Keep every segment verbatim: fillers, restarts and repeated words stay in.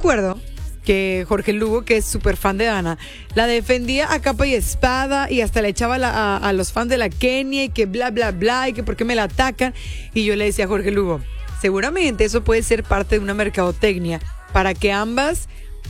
acuerdo que Jorge Lugo, que es súper fan de Dana, la defendía a capa y espada y hasta le echaba la, a, a los fans de la Kenia y que bla, bla, bla, y que por qué me la atacan. Y yo le decía a Jorge Lugo, seguramente eso puede ser parte de una mercadotecnia para que ambas,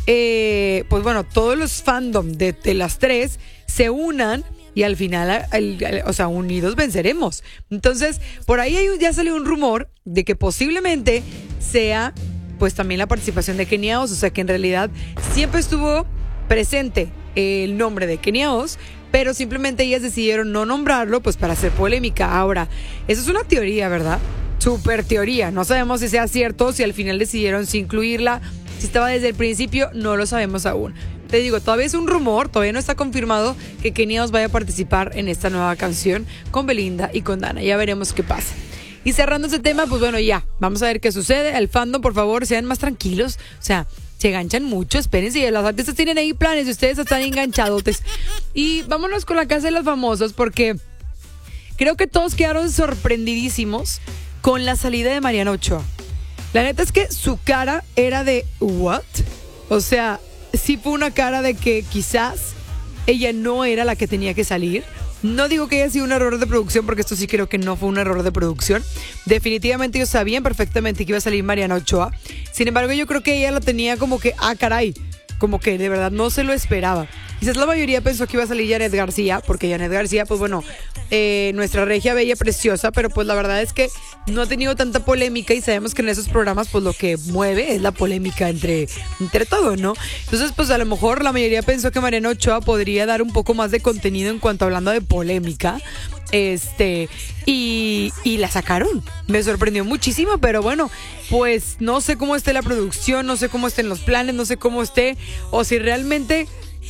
eh, pues bueno, todos los fandom de, de las tres se unan y al final, el, el, o sea, unidos venceremos. Entonces, por ahí hay un, ya salió un rumor de que posiblemente sea pues también la participación de Kenia Os, o sea que en realidad siempre estuvo presente el nombre de Kenia Os, pero simplemente ellas decidieron no nombrarlo pues para hacer polémica. Ahora, eso es una teoría, ¿verdad? Súper teoría, no sabemos si sea cierto, si al final decidieron si incluirla, si estaba desde el principio, no lo sabemos aún. Te digo, todavía es un rumor, todavía no está confirmado que Kenia Os vaya a participar en esta nueva canción con Belinda y con Dana, ya veremos qué pasa. Y cerrando ese tema, pues bueno, ya, vamos a ver qué sucede. El fandom, por favor, sean más tranquilos. O sea, se enganchan mucho, espérense. Las artistas tienen ahí planes y ustedes están enganchadotes. Y vámonos con la casa de los famosos, porque creo que todos quedaron sorprendidísimos con la salida de Mariana Ochoa. La neta es que su cara era de ¿what? O sea, sí fue una cara de que quizás ella no era la que tenía que salir. No digo que haya sido un error de producción, porque esto sí creo que no fue un error de producción. Definitivamente ellos sabían perfectamente que iba a salir Mariana Ochoa. Sin embargo, yo creo que ella lo tenía como que, ah, caray, como que de verdad no se lo esperaba. Quizás la mayoría pensó que iba a salir Janet García, porque Janet García, pues bueno, eh, nuestra regia bella preciosa, pero pues la verdad es que no ha tenido tanta polémica y sabemos que en esos programas pues lo que mueve es la polémica entre, entre todo, ¿no? Entonces pues a lo mejor la mayoría pensó que Mariana Ochoa podría dar un poco más de contenido en cuanto hablando de polémica. Este, y, y la sacaron. Me sorprendió muchísimo, pero bueno, pues no sé cómo esté la producción, no sé cómo estén los planes, no sé cómo esté, o si realmente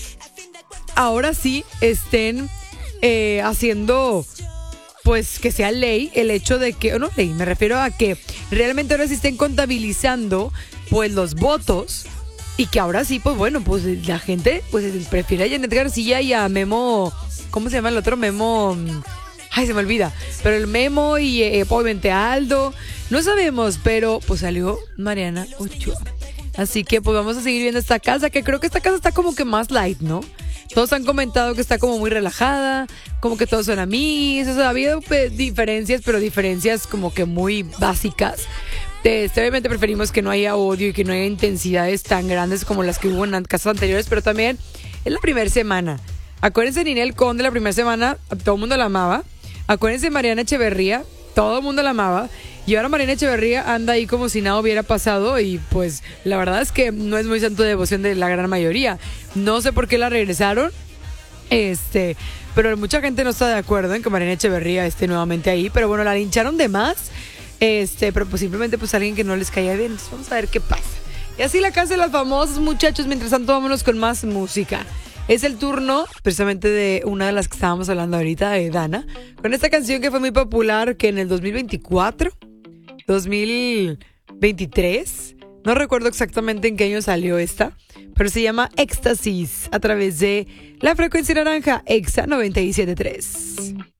ahora sí estén eh, haciendo pues que sea ley el hecho de que, o no ley, me refiero a que realmente ahora sí estén contabilizando pues los votos y que ahora sí, pues bueno, pues la gente pues prefiere a Janet García y a Memo, ¿cómo se llama el otro? Memo, ay, se me olvida, pero el Memo y eh, obviamente Aldo, no sabemos, pero pues salió Mariana Ochoa. Así que pues vamos a seguir viendo esta casa, que creo que esta casa está como que más light, ¿no? Todos han comentado que está como muy relajada, como que todos son amigos, o sea, ha habido pues, diferencias, pero diferencias como que muy básicas. Este, obviamente preferimos que no haya odio y que no haya intensidades tan grandes como las que hubo en casas anteriores, pero también es la primera semana. Acuérdense de Ninel Conde, la primera semana todo el mundo la amaba. Acuérdense de Mariana Echeverría, todo el mundo la amaba. Y ahora Mariana Echeverría anda ahí como si nada hubiera pasado y pues la verdad es que no es muy santo de devoción de la gran mayoría. No sé por qué la regresaron, este, pero mucha gente no está de acuerdo en que Mariana Echeverría esté nuevamente ahí, pero bueno, la lincharon de más, este, pero pues simplemente pues alguien que no les caía bien. Entonces vamos a ver qué pasa. Y así la casa de los famosos, muchachos. Mientras tanto vámonos con más música. Es el turno precisamente de una de las que estábamos hablando ahorita, de Dana, con esta canción que fue muy popular, que en el dos mil veinticuatro dos mil veintitrés, no recuerdo exactamente en qué año salió esta, pero se llama Éxtasis, a través de la frecuencia naranja, Exa noventa y siete punto tres.